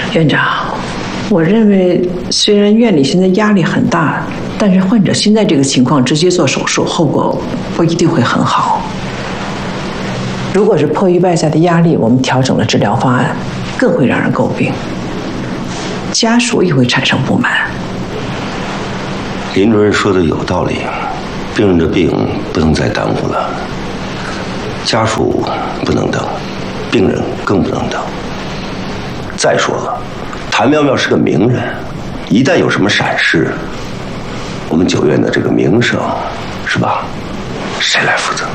院长，我认为虽然院里现在压力很大，但是患者现在这个情况直接做手术，后果不一定会很好。如果是迫于外在的压力，我们调整了治疗方案，更会让人诟病，家属也会产生不满。 林主任说的有道理，病人的病不能再耽误了，家属不能等，病人更不能等。再说了，谭苗苗是个名人，一旦有什么闪失，我们九院的这个名声，是吧？谁来负责？